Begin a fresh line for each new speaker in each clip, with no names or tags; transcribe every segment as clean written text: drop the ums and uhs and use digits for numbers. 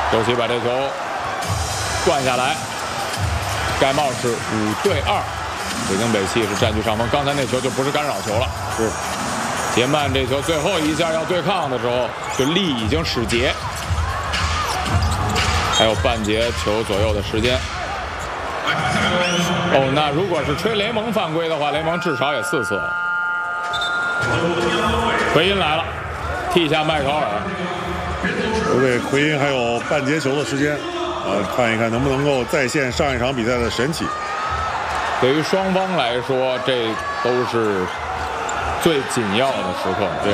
周琦把这球灌下来，盖帽是5对2，北京北汽是占据上风。刚才那球就不是干扰球了，
是
杰曼这球最后一下要对抗的时候，这力已经使竭，还有半节球左右的时间。哦，那如果是吹雷蒙犯规的话，雷蒙至少也4次了。奎因来了，替下麦考尔。
对，奎因还有半节球的时间，看一看能不能够再现上一场比赛的神奇。
对于双方来说，这都是最紧要的时刻。
对，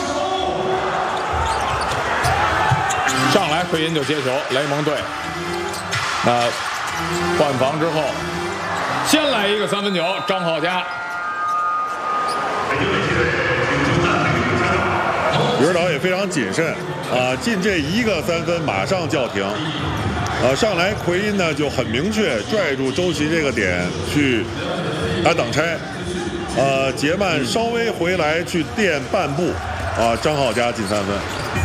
上来奎因就接球，雷蒙队。那换防之后，先来一个3分球，张浩佳。
于指导也非常谨慎进这一个3分马上叫停。上来奎因呢就很明确拽住周琦这个点去打挡拆。杰曼稍微回来去垫半步，张浩佳进3分。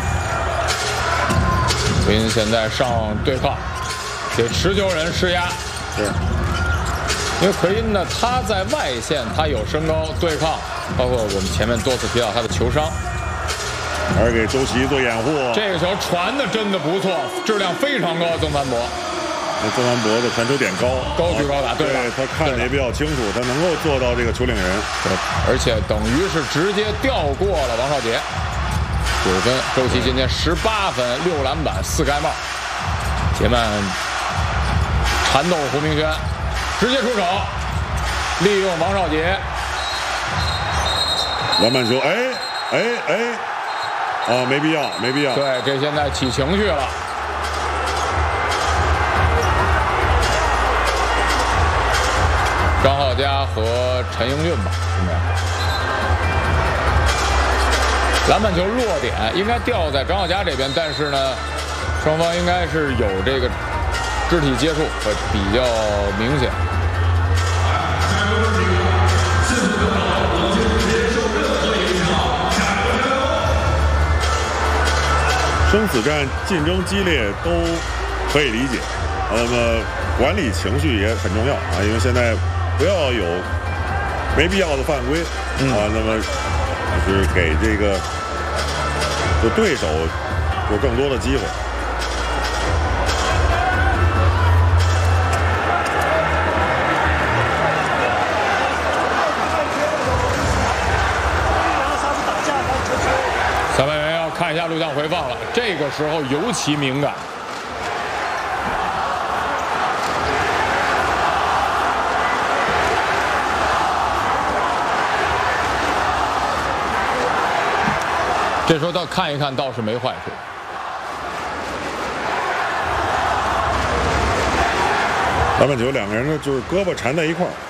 奎因现在上对抗，给持球人施压。
是，
因为奎因呢，他在外线他有身高对抗，包括我们前面多次提到他的球商。
还是给周琦做掩护。
这个球传的真的不错，质量非常高。曾凡博，
那曾凡博的传球点高
举高打，对
他看的也比较清楚，他能够做到这个球领人。
对，而且等于是直接调过了王少杰。9分，周琦今天18分，6篮板，4盖帽。杰曼缠斗胡明轩，直接出手，利用王少杰。
篮板球，没必要，没必要。
对，这现在起情绪了。张浩佳和陈英俊吧，应该。篮板球落点应该掉在张浩佳这边，但是呢，双方应该是有这个肢体接触，会比较明显。
生死战竞争激烈都可以理解，那么管理情绪也很重要因为现在不要有没必要的犯规那么就是给这个就对手有更多的机会。
裁判员要看一下录像回放了，这个时候尤其敏感。这时候倒看一看倒是没坏处。
篮板球两个人呢就是胳膊缠在一块儿。